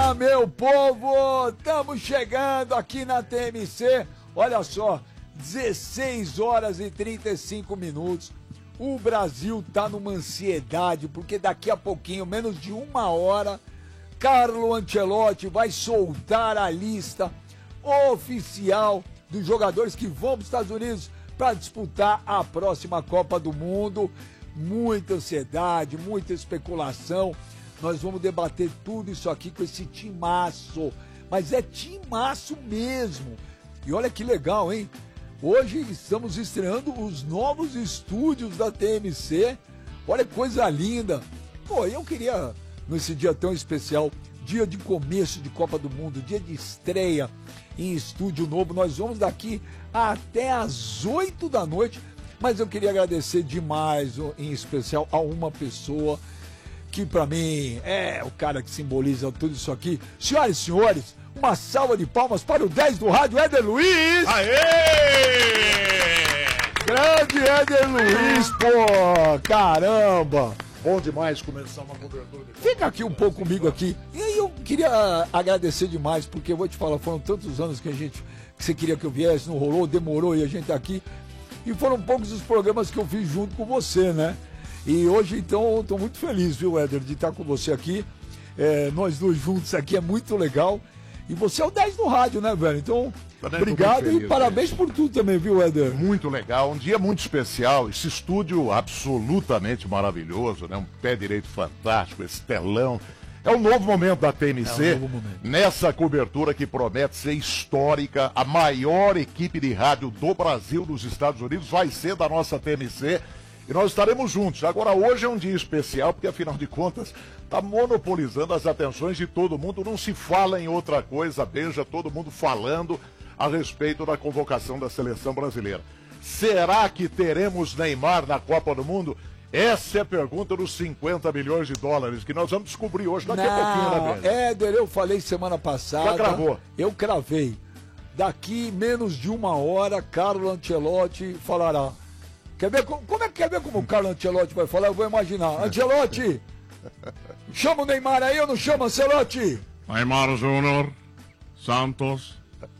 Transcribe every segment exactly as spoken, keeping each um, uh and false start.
dia, meu povo! Estamos chegando aqui na T M C. Olha só, dezesseis horas e trinta e cinco minutos. O Brasil tá numa ansiedade, porque daqui a pouquinho, menos de uma hora, Carlo Ancelotti vai soltar a lista oficial dos jogadores que vão para os Estados Unidos para disputar a próxima Copa do Mundo. Muita ansiedade, muita especulação. Nós vamos debater tudo isso aqui com esse timaço. Mas é timaço mesmo. E olha que legal, hein? Hoje estamos estreando os novos estúdios da T M C. Olha que coisa linda. Pô, eu queria, nesse dia tão especial, dia de começo de Copa do Mundo, dia de estreia em estúdio novo, nós vamos daqui até às oito da noite. Mas eu queria agradecer demais, em especial, a uma pessoa que pra mim é o cara que simboliza tudo isso aqui. Senhoras e senhores, uma salva de palmas para o dez do rádio, Éder Luiz! Aê! Grande Éder Luiz, pô! Caramba! Bom demais começar uma cobertura de... Fica aqui um pouco comigo aqui. E aí eu queria agradecer demais, porque eu vou te falar, foram tantos anos que a gente, que você queria que eu viesse, não rolou, demorou e a gente tá aqui. E foram poucos os programas que eu fiz junto com você, né? E hoje, então, eu tô muito feliz, viu, Éder, de estar com você aqui. É, nós dois juntos aqui é muito legal. E você é o dez do rádio, né, velho? Então, também obrigado feliz, e parabéns gente. por tudo também, viu, Éder? Muito legal, um dia muito especial. Esse estúdio absolutamente maravilhoso, né? Um pé direito fantástico, esse telão. É um novo momento da T M C, é um novo momento. Nessa cobertura que promete ser histórica. A maior equipe de rádio do Brasil, dos Estados Unidos, vai ser da nossa T M C. E nós estaremos juntos. Agora, hoje é um dia especial, porque afinal de contas, está monopolizando as atenções de todo mundo. Não se fala em outra coisa, beija todo mundo falando a respeito da convocação da seleção brasileira. Será que teremos Neymar na Copa do Mundo? Essa é a pergunta dos cinquenta milhões de dólares, que nós vamos descobrir hoje, daqui Não, a pouquinho, né, Bento? Éder, eu falei semana passada. Já gravou? Eu cravei. Daqui menos de uma hora, Carlo Ancelotti falará. Quer ver como, como é que quer ver como o Carlo Ancelotti vai falar? Eu vou imaginar. Ancelotti, chama o Neymar aí ou não chama, Ancelotti? Neymar Júnior, Santos.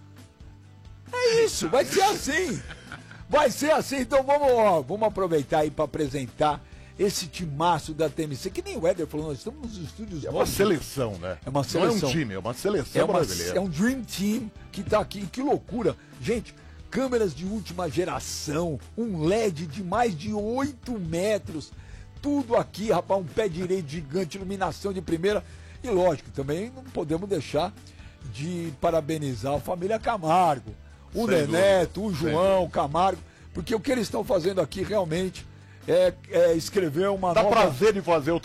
É isso, vai ser assim. Vai ser assim, então vamos, ó, vamos aproveitar aí para apresentar esse timaço da T M C, que nem o Éder falou, nós estamos nos estúdios É uma novos. seleção, né? É uma seleção. Não é um time, é uma seleção É, uma, brasileira. é um Dream Team que tá aqui, que loucura. Gente, câmeras de última geração, um L E D de mais de oito metros, tudo aqui, rapaz, um pé direito gigante, iluminação de primeira. E lógico, também não podemos deixar de parabenizar a família Camargo. O Sem Neneto, dúvida, o João, o Camargo, porque o que eles estão fazendo aqui realmente é, é escrever uma Dá nova... prazer de fazer o